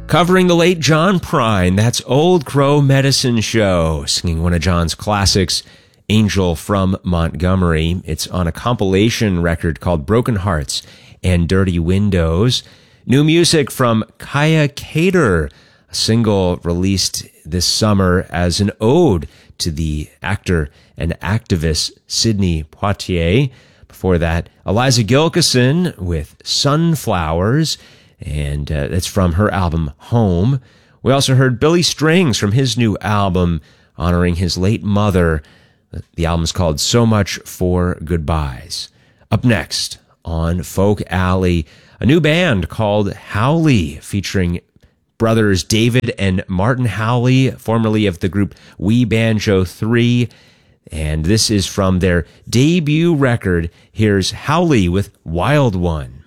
Covering the late John Prine, that's Old Crow Medicine Show, singing one of John's classics, Angel from Montgomery. It's on a compilation record called Broken Hearts and Dirty Windows. New music from Kaya Cater, a single released this summer as an ode to the actor and activist Sidney Poitier. Before that, Eliza Gilkyson with Sunflowers, and that's from her album Home. We also heard Billy Strings from his new album honoring his late mother. The album's called So Much for Goodbyes. Up next on Folk Alley, a new band called Howley, featuring brothers David and Martin Howley, formerly of the group We Banjo 3. And this is from their debut record. Here's Howley with Wild One.